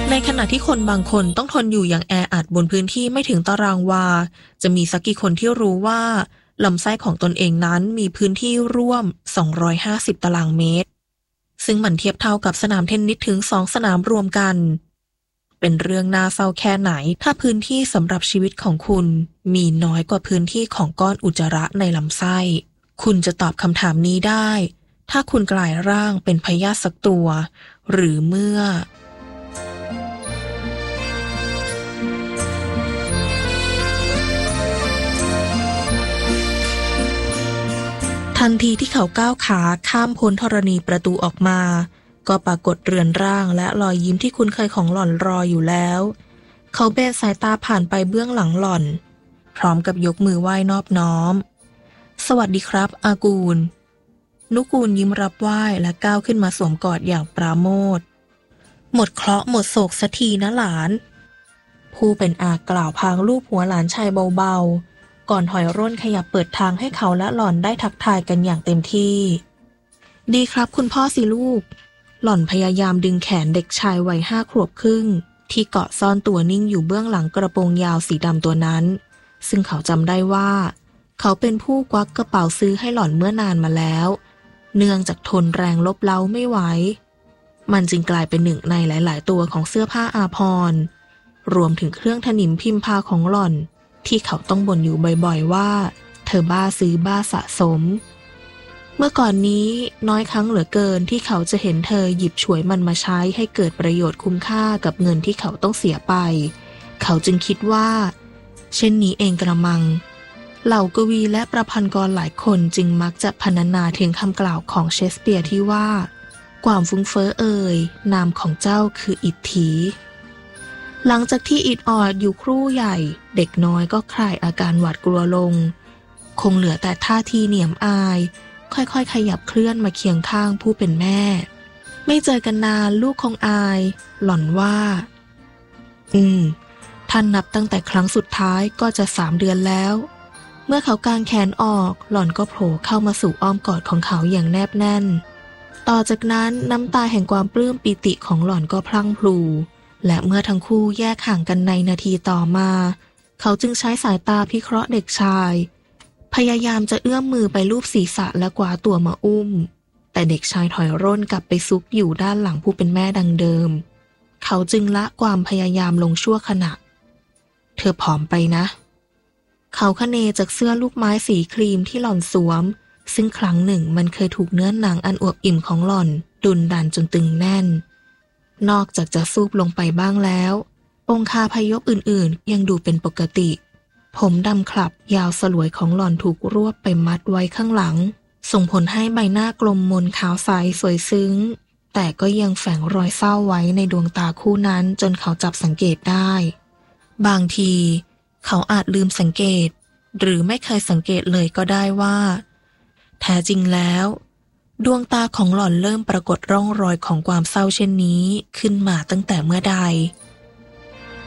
ในขณะที่คนบางคนต้องทนอยู่อย่างแออัดบนพื้นที่ไม่ถึงตารางวาจะมีสักกี่คนที่รู้ว่าลำไส้ของตนเองนั้นมีพื้นที่ร่วม250ตารางเมตรซึ่งมันเทียบเท่ากับสนามเทนนิสถึง2สนามรวมกันเป็นเรื่องน่าเศร้าแค่ไหนถ้าพื้นที่สำหรับชีวิตของคุณมีน้อยกว่าพื้นที่ของก้อนอุจจาระในลำไส้คุณจะตอบคำถามนี้ได้ถ้าคุณกลายร่างเป็นพยาธิสักตัวหรือเมื่อทันทีที่เขาก้าวขาข้ามพ้นธรณีประตูออกมาก็ปรากฏเรือนร่างและรอยยิ้มที่คุ้นเคยของหล่อนรออยู่แล้วเขาเบนสายตาผ่านไปเบื้องหลังหล่อนพร้อมกับยกมือไหว้นอบน้อมสวัสดีครับอากูลนุกูลยิ้มรับไหว้และก้าวขึ้นมาสวมกอดอย่างปราโมทย์หมดเคราะห์หมดโศกสักทีนะหลานผู้เป็นอากล่าวพลางลูบหัวหลานชายเบาๆก่อนถอยร่นขยับเปิดทางให้เขาและหล่อนได้ทักทายกันอย่างเต็มที่ดีครับคุณพ่อสิลูกหล่อนพยายามดึงแขนเด็กชายวัย5 ขวบครึ่งที่เกาะซ่อนตัวนิ่งอยู่เบื้องหลังกระโปรงยาวสีดำตัวนั้นซึ่งเขาจำได้ว่าเขาเป็นผู้ควักกระเป๋าซื้อให้หล่อนเมื่อนานมาแล้วเนื่องจากทนแรงลบเล้าไม่ไหวมันจึงกลายเป็นหนึ่งในหลายๆตัวของเสื้อผ้าอาภรณ์รวมถึงเครื่องถนิมพิมพาของหล่อนที่เขาต้องบ่นอยู่บ่อยๆว่าเธอบ้าซื้อบ้าสะสมเมื่อก่อนนี้น้อยครั้งเหลือเกินที่เขาจะเห็นเธอหยิบฉวยมันมาใช้ให้เกิดประโยชน์คุ้มค่ากับเงินที่เขาต้องเสียไปเขาจึงคิดว่าเช่นนี้เองกระมังเหล่ากวีและประพันธ์กรหลายคนจึงมักจะพรรณนาถึงคำกล่าวของเชคสเปียร์ที่ว่าความฟุ้งเฟ้อเอ่ยนามของเจ้าคืออิทธิหลังจากที่อิดออดอยู่ครู่ใหญ่เด็กน้อยก็คลายอาการหวาดกลัวลงคงเหลือแต่ท่าทีเหนียมอายค่อยๆขยับเคลื่อนมาเคียงข้างผู้เป็นแม่ไม่เจอกันนานลูกคงอายหล่อนว่าท่านนับตั้งแต่ครั้งสุดท้ายก็จะ3 เดือนแล้วเมื่อเขากางแขนออกหล่อนก็โผล่เข้ามาสู่อ้อมกอดของเขาอย่างแนบแน่นต่อจากนั้นน้ำตาแห่งความปลื้มปิติของหล่อนก็พลั่งพลูและเมื่อทั้งคู่แยกห่างกันในนาทีต่อมาเขาจึงใช้สายตาพิเคราะห์เด็กชายพยายามจะเอื้อมมือไปลูบศีรษะและกวาดตัวมาอุ้มแต่เด็กชายถอยร่นกลับไปซุกอยู่ด้านหลังผู้เป็นแม่ดังเดิมเขาจึงละความพยายามลงชั่วขณะเธอผอมไปนะเขาคะเนจากเสื้อลูกไม้สีครีมที่หล่อนสวมซึ่งครั้งหนึ่งมันเคยถูกเนื้อหนังอันอวบอิ่มของหล่อนดุลดันจนตึงแน่นนอกจากจะซูบลงไปบ้างแล้วองคาพยพอื่นๆยังดูเป็นปกติผมดำคลับยาวสลวยของหล่อนถูกรวบไปมัดไว้ข้างหลังส่งผลให้ใบหน้ากลมมนขาวใสสวยซึ้งแต่ก็ยังแฝงรอยเศร้าไว้ในดวงตาคู่นั้นจนเขาจับสังเกตได้บางทีเขาอาจลืมสังเกตหรือไม่เคยสังเกตเลยก็ได้ว่าแท้จริงแล้วดวงตาของหล่อนเริ่มปรากฏร่องรอยของความเศร้าเช่นนี้ขึ้นมาตั้งแต่เมื่อใด